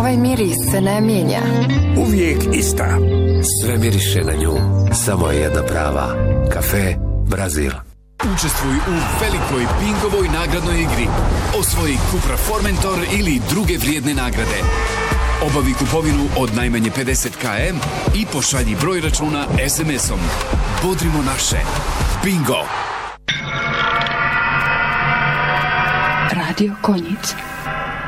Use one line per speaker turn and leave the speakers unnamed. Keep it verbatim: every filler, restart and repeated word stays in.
Ovaj miris se ne mijenja.
Uvijek ista.
Sve miriše na nju. Samo je jedna prava. Kafe Brazil.
Učestvuj u velikoj Bingovoj nagradnoj igri. Osvoji Cupra Formentor ili druge vrijedne nagrade. Obavi kupovinu od najmanje pedeset kilometara i pošalji broj računa es em esom. Bodrimo naše. Bingo!
Radio Konjic.